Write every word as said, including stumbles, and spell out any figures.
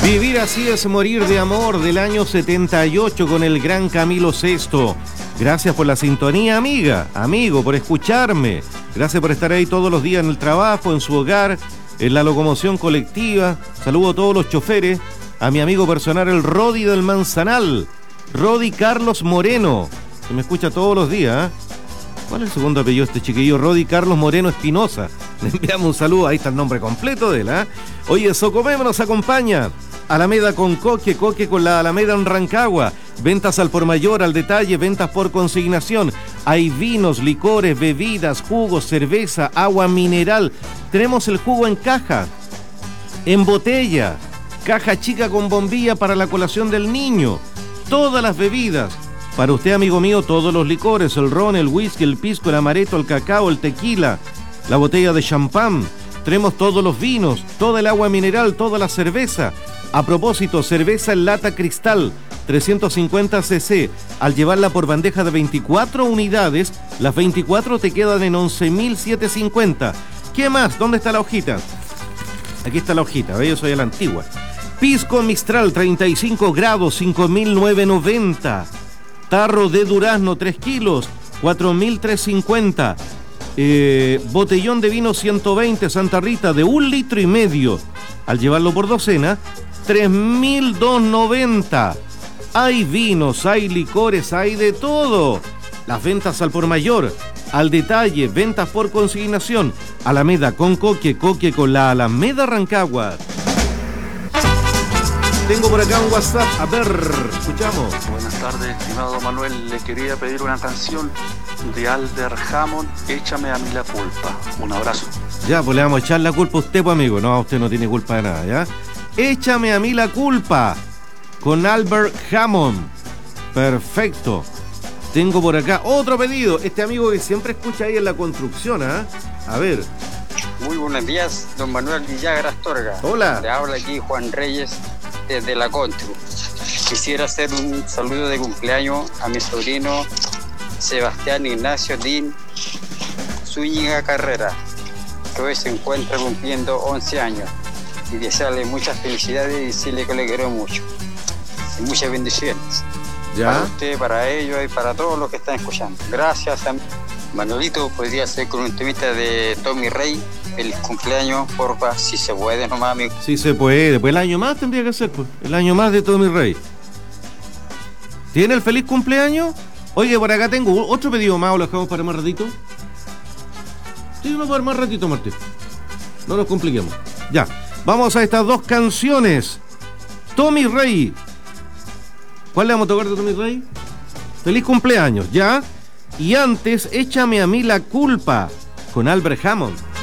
Vivir así es morir de amor, del año setenta y ocho con el gran Camilo Sesto. Gracias por la sintonía, amiga, amigo, por escucharme. Gracias por estar ahí todos los días en el trabajo, en su hogar, en la locomoción colectiva. Saludo a todos los choferes, a mi amigo personal, el Rodi del Manzanal, Rodi Carlos Moreno, que me escucha todos los días, ¿eh? ¿Cuál es el segundo apellido de este chiquillo? Rodi Carlos Moreno Espinosa. Le enviamos un saludo, ahí está el nombre completo de él, ¿eh? Oye, Socomeme nos acompaña. Alameda con Coque, Coque con la Alameda en Rancagua. Ventas al por mayor, al detalle, ventas por consignación. Hay vinos, licores, bebidas, jugos, cerveza, agua mineral. Tenemos el jugo en caja, en botella, caja chica con bombilla para la colación del niño. Todas las bebidas. Para usted, amigo mío, todos los licores, el ron, el whisky, el pisco, el amaretto, el cacao, el tequila, la botella de champán. Tenemos todos los vinos, toda el agua mineral, toda la cerveza. A propósito, cerveza en lata cristal, trescientos cincuenta centilitros. Al llevarla por bandeja de veinticuatro unidades, las veinticuatro te quedan en once mil setecientos cincuenta. ¿Qué más? ¿Dónde está la hojita? Aquí está la hojita, ¿ve? Yo soy a la antigua. Pisco Mistral, treinta y cinco grados, cinco mil novecientos noventa. Tarro de durazno, tres kilos, cuatro mil trescientos cincuenta. Eh, botellón de vino ciento veinte Santa Rita de un litro y medio. Al llevarlo por docena, tres mil doscientos noventa. Hay vinos, hay licores, hay de todo. Las ventas al por mayor, al detalle, ventas por consignación. Alameda con Coque, Coque con la Alameda Rancagua. Tengo por acá un WhatsApp, a ver, escuchamos. Buenas tardes, estimado Manuel. Le quería pedir una canción de Albert Hammond, Échame a mí la culpa. Un abrazo. Ya, pues le vamos a echar la culpa a usted, pues, amigo. No, usted no tiene culpa de nada, ¿ya? Échame a mí la culpa, con Albert Hammond. Perfecto. Tengo por acá otro pedido. Este amigo que siempre escucha ahí en la construcción, ¿ah? ¿eh? A ver. Muy buenos días, don Manuel Villagra Astorga. Hola. Le habla aquí Juan Reyes desde la Contru. Quisiera hacer un saludo de cumpleaños a mi sobrino Sebastián Ignacio Din Zúñiga Carrera, que hoy se encuentra cumpliendo once años, y desearle muchas felicidades y decirle que le quiero mucho y muchas bendiciones. ¿Ya? Para usted, para ellos y para todos los que están escuchando. Gracias a Manuelito. Podría ser con un temita de Tommy Rey. Feliz cumpleaños, porfa, si se puede nomás, amigo. Sí se puede, pues el año más tendría que ser, pues, el año más de Tommy Rey. ¿Tiene el feliz cumpleaños? Oye, por acá tengo otro pedido más, ¿o lo dejamos para más ratito? Sí, no para más ratito, Martín. No nos compliquemos. Ya, vamos a estas dos canciones. Tommy Rey. ¿Cuál le vamos a tocar de Tommy Rey? Feliz cumpleaños, ¿ya? Y antes, Échame a mí la culpa, con Albert Hammond.